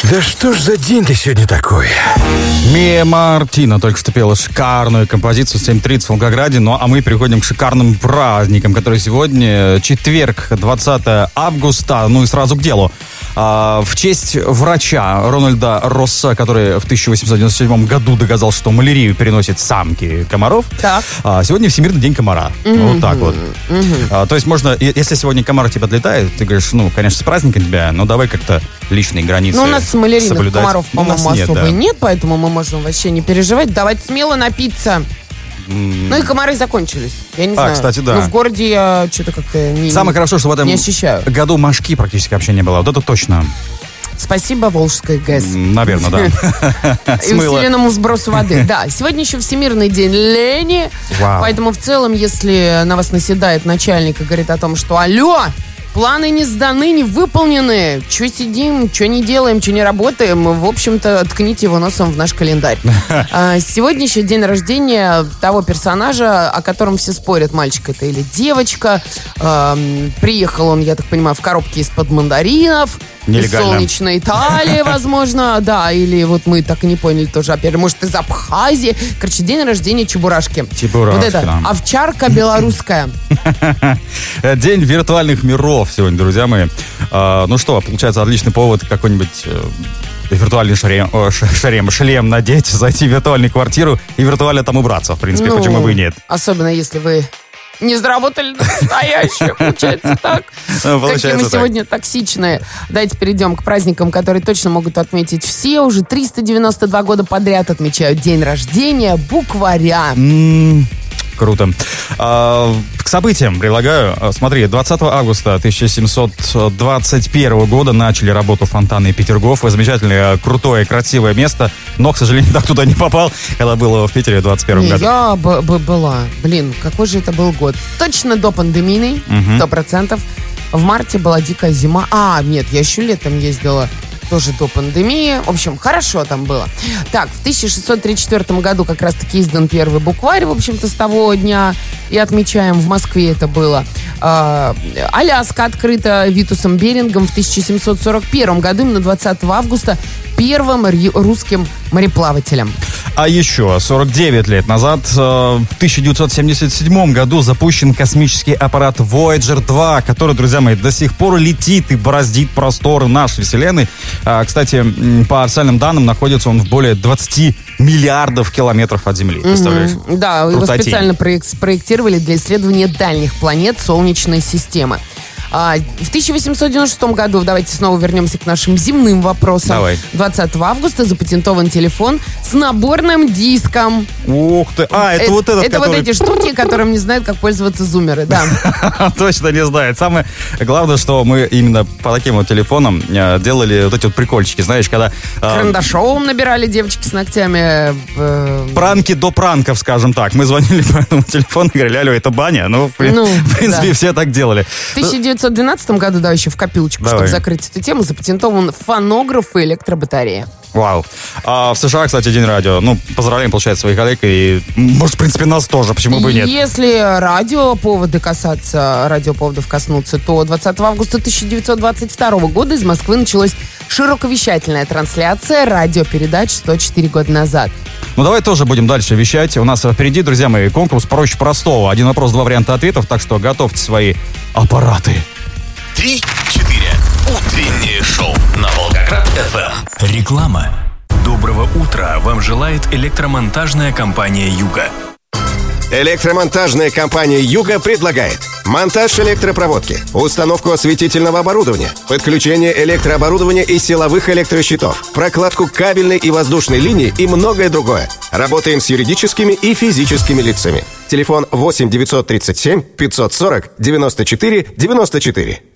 Да что ж за день-то сегодня такой? Мия Мартина только что пела шикарную композицию 7:30 в Волгограде. Ну а мы переходим к шикарным праздникам, которые сегодня четверг, 20 августа. Ну и сразу к делу. В честь врача Рональда Росса, который в 1897 году доказал, что малярию переносит самки комаров, так. Сегодня Всемирный день комара. Вот так вот. То есть можно, если сегодня комар у тебя отлетает, ты говоришь, ну, конечно, с праздником тебя, но давай как-то личные границы соблюдать. Ну, у нас малярийных соблюдать. комаров, по-моему, нет, особо да. нет, поэтому мы можем вообще не переживать, давать смело напиться. Ну и комары закончились. Я не знаю. Кстати, да. Ну, в городе я что-то как-то Самое хорошо, что в этом не ощущаю. году мошки практически вообще не было. Вот это точно. Спасибо Волжской ГЭС. Наверное, да. И усиленному сбросу воды. Да, сегодня еще Всемирный день лени. Вау. Поэтому в целом, если на вас наседает начальник и говорит о том, что алло, планы не сданы, не выполнены. Че сидим, че не делаем, че не работаем. В общем-то, ткните его носом в наш календарь. Сегодня еще день рождения того персонажа, о котором все спорят, мальчик это или девочка. Приехал он, я так понимаю, в коробке из-под мандаринов. Нелегально. Из солнечной Италии, возможно, да, или вот мы так и не поняли тоже, опять же, может, из Абхазии. Короче, день рождения Чебурашки. Чебурашки, Вот это, да. овчарка белорусская. День виртуальных миров сегодня, друзья мои. Ну что, получается, отличный повод какой-нибудь виртуальный шлем надеть, зайти в виртуальную квартиру и виртуально там убраться, в принципе, почему бы и нет. Особенно, если вы не заработали настоящую, получается так. Какие мы сегодня токсичные. Давайте перейдем к праздникам, которые точно могут отметить все. Уже 392 года подряд отмечают день рождения букваря. Круто. К событиям предлагаю. Смотри, 20 августа 1721 года начали работу фонтаны Петергоф. Замечательное, крутое, красивое место. Но, к сожалению, так туда не попал, когда было в Питере в 21 году. Я была. Блин, какой же это был год? Точно до пандемийной, 100%. В марте была дикая зима. Нет, я еще летом ездила. Тоже до пандемии. В общем, хорошо там было. Так, в 1634 году как раз-таки издан первый букварь, в общем-то, с того дня. И отмечаем, в Москве это было. Аляска открыта Витусом Берингом в 1741 году, именно 20 августа, первым русским мореплавателем. А еще 49 лет назад, в 1977 году, запущен космический аппарат Voyager 2, который, друзья мои, до сих пор летит и бороздит просторы нашей Вселенной. Кстати, по официальным данным, находится он в более 20 миллиардов километров от Земли. Представляешь? Да, его специально спроектировали для исследования дальних планет Солнечной системы. В 1896 году, давайте снова вернемся к нашим земным вопросам. Давай. 20 августа запатентован телефон с наборным диском. Ух ты! Это вот этот, это который... вот эти штуки, которым не знают, как пользоваться зумеры, да. Точно не знает. Самое главное, что мы именно по таким вот телефонам делали вот эти вот прикольчики, знаешь, когда... Карандашом набирали девочки с ногтями. Пранки до пранков, скажем так. Мы звонили по этому телефону и говорили, алло, это баня. Ну, в принципе, все так делали. В 1912 году, да, еще в копилочку, чтобы закрыть эту тему, запатентован фонограф и электробатарея. Вау. В США, кстати, день радио. Ну, поздравляем, получается, своих коллег. И, может, в принципе, нас тоже. Почему бы и нет? Если радиоповодов коснуться, то 20 августа 1922 года из Москвы началась широковещательная трансляция радиопередач «104 года назад». Ну, давай тоже будем дальше вещать. У нас впереди, друзья мои, конкурс проще простого. Один вопрос, два варианта ответов, так что готовьте свои аппараты. 3-4. Утреннее шоу на Волгоград-ФМ. Реклама. Доброго утра вам желает электромонтажная компания «Юга». Электромонтажная компания «Юга» предлагает монтаж электропроводки, установку осветительного оборудования, подключение электрооборудования и силовых электрощитов, прокладку кабельной и воздушной линии и многое другое. Работаем с юридическими и физическими лицами. Телефон 8 937 540 94 94.